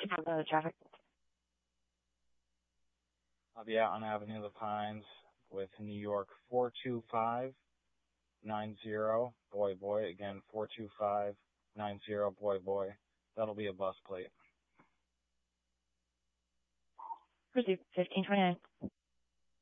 traffic. I'll be out on Avenue of the Pines with New York 42590 Boy Boy. Again, 42590 Boy Boy. That'll be a bus plate. Pursuit 1529.